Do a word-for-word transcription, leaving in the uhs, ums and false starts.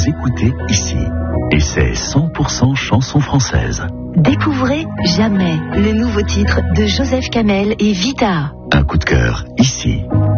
vous écoutez ici. Et c'est cent pour cent chanson française. Découvrez Jamais, le nouveau titre de Joseph Kamel et Vita. Un coup de cœur ici.